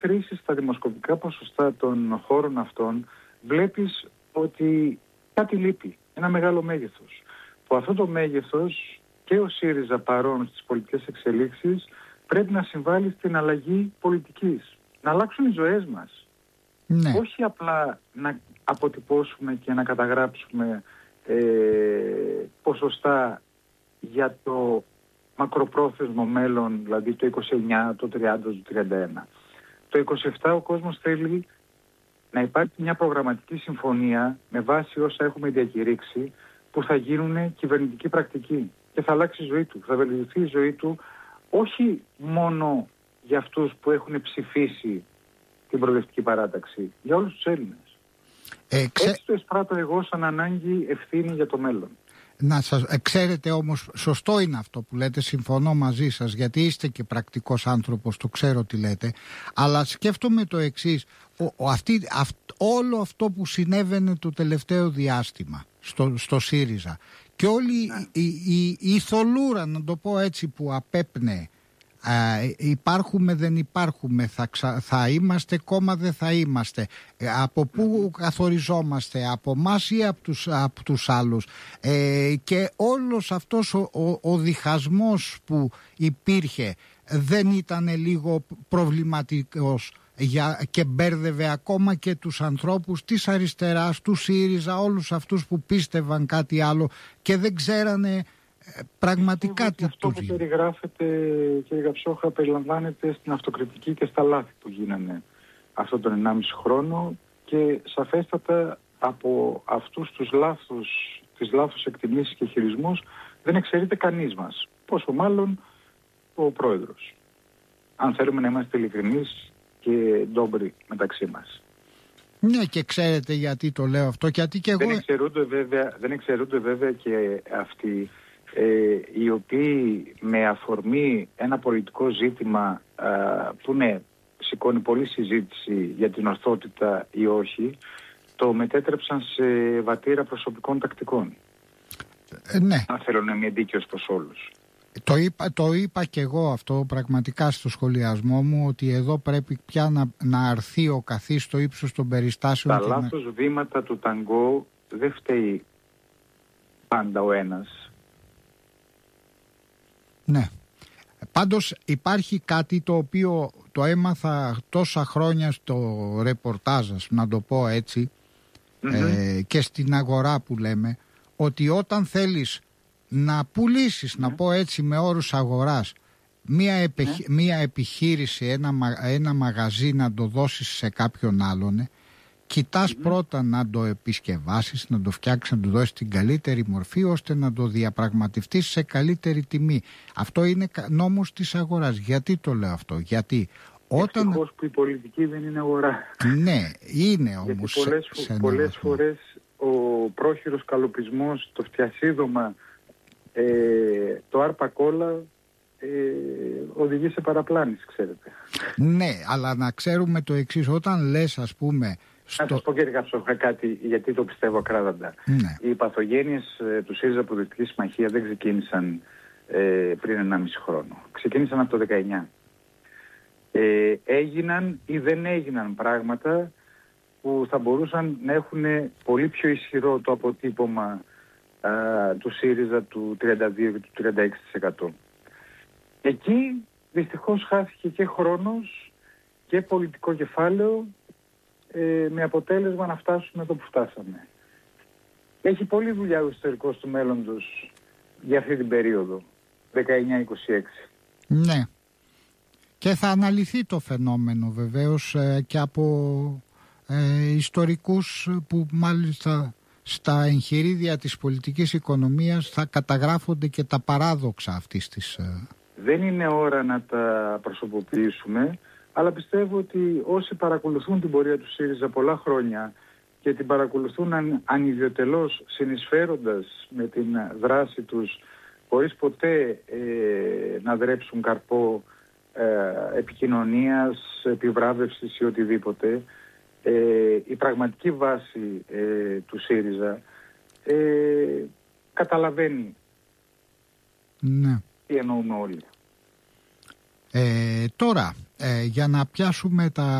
κρίσεις στα δημοσκοπικά ποσοστά των χώρων αυτών, βλέπεις ότι κάτι λείπει, ένα μεγάλο μέγεθος. Που αυτό το μέγεθος και ο ΣΥΡΙΖΑ παρόν στις πολιτικές εξελίξεις πρέπει να συμβάλλει στην αλλαγή πολιτικής. Να αλλάξουν οι ζωές μας. Ναι. Όχι απλά να αποτυπώσουμε και να καταγράψουμε ποσοστά για το μακροπρόθεσμο μέλλον, δηλαδή το 29, το 30, το 31. Το 27 ο κόσμος θέλει να υπάρχει μια προγραμματική συμφωνία με βάση όσα έχουμε διακηρύξει που θα γίνουν κυβερνητική πρακτική και θα αλλάξει η ζωή του, θα βελτιωθεί η ζωή του όχι μόνο για αυτούς που έχουν ψηφίσει την προοδευτική παράταξη, για όλους τους Έλληνες. Έτσι το εισπράττω εγώ σαν ανάγκη ευθύνη για το μέλλον. Να σας ξέρετε όμως, σωστό είναι αυτό που λέτε, συμφωνώ μαζί σας, γιατί είστε και πρακτικός άνθρωπος, το ξέρω τι λέτε, αλλά σκέφτομαι το εξής, όλο αυτό που συνέβαινε το τελευταίο διάστημα στο ΣΥΡΙΖΑ και όλη η θολούρα, να το πω έτσι, που απέπνεε, υπάρχουμε δεν υπάρχουμε, θα είμαστε κόμμα δεν θα είμαστε, από πού καθοριζόμαστε, από εμάς ή από τους άλλους, και όλος αυτός ο διχασμός που υπήρχε δεν ήταν λίγο προβληματικός και μπέρδευε ακόμα και τους ανθρώπους της αριστεράς, του ΣΥΡΙΖΑ, όλους αυτούς που πίστευαν κάτι άλλο και δεν ξέρανε πραγματικά τι αυτό που περιγράφεται, κύριε Καψόχα, περιλαμβάνεται στην αυτοκριτική και στα λάθη που γίνανε αυτόν τον 1,5 χρόνο και σαφέστατα από αυτούς τις λάθος εκτιμήσεις και χειρισμούς δεν εξαιρείται κανείς μας. Πόσο μάλλον ο πρόεδρος. Αν θέλουμε να είμαστε ειλικρινείς και ντόμπροι μεταξύ μας. Ναι, και ξέρετε γιατί το λέω αυτό, γιατί και εγώ... Δεν εξαιρούνται βέβαια και αυτοί οι οποίοι με αφορμή ένα πολιτικό ζήτημα που σηκώνει πολλή συζήτηση για την ορθότητα ή όχι, το μετέτρεψαν σε βατήρα προσωπικών τακτικών. Ναι. Αν θέλω να είμαι δίκαιος προς όλους. Το είπα και εγώ αυτό πραγματικά στο σχολιασμό μου, ότι εδώ πρέπει πια να αρθεί ο καθής στο ύψος των περιστάσεων. Τα λάθος βήματα του ταγκό δεν φταίει πάντα ο ένας. Ναι. Πάντως υπάρχει κάτι το οποίο το έμαθα τόσα χρόνια στο ρεπορτάζ, να το πω έτσι, και στην αγορά που λέμε, ότι όταν θέλεις να πουλήσεις, να πω έτσι με όρους αγοράς, μία επιχείρηση, ένα μαγαζί, να το δώσεις σε κάποιον άλλον, κοιτάς πρώτα να το επισκευάσεις, να το φτιάξεις, να το δώσεις την καλύτερη μορφή, ώστε να το διαπραγματευτείς σε καλύτερη τιμή. Αυτό είναι νόμος της αγοράς. Γιατί το λέω αυτό? Γιατί ευτυχώς που η πολιτική δεν είναι αγορά. Ναι, είναι όμως. Γιατί πολλές φορές ο πρόχειρος καλοπισμός, το φτιασίδωμα, το άρπα κόλλα οδηγεί σε παραπλάνηση, ξέρετε. Ναι, αλλά να ξέρουμε το εξής, όταν λες, ας πούμε... Να σας πω, κύριε Καψόχα, κάτι, γιατί το πιστεύω ακράδαντα. Ναι. Οι παθογένειες του ΣΥΡΙΖΑ Προοδευτική Συμμαχία δεν ξεκίνησαν πριν 1,5 χρόνο. Ξεκίνησαν από το 19. Έγιναν ή δεν έγιναν πράγματα που θα μπορούσαν να έχουν πολύ πιο ισχυρό το αποτύπωμα του ΣΥΡΙΖΑ του 32% και του 36%. Εκεί δυστυχώς χάθηκε και χρόνος και πολιτικό κεφάλαιο, με αποτέλεσμα να φτάσουμε εδώ που φτάσαμε. Έχει πολλή δουλειά ο ιστορικός του μέλλοντος για αυτή την περίοδο, 19-26. Ναι. Και θα αναλυθεί το φαινόμενο βεβαίως και από ιστορικούς που μάλιστα στα εγχειρίδια της πολιτικής οικονομίας θα καταγράφονται και τα παράδοξα αυτής της... Δεν είναι ώρα να τα προσωποποιήσουμε, αλλά πιστεύω ότι όσοι παρακολουθούν την πορεία του ΣΥΡΙΖΑ πολλά χρόνια και την παρακολουθούν ανιδιοτελώς, συνεισφέροντας με την δράση τους, χωρίς ποτέ να δρέψουν καρπό επικοινωνίας, επιβράβευσης ή οτιδήποτε, η πραγματική βάση του ΣΥΡΙΖΑ καταλαβαίνει τι εννοούμε όλοι. Τώρα, για να πιάσουμε τα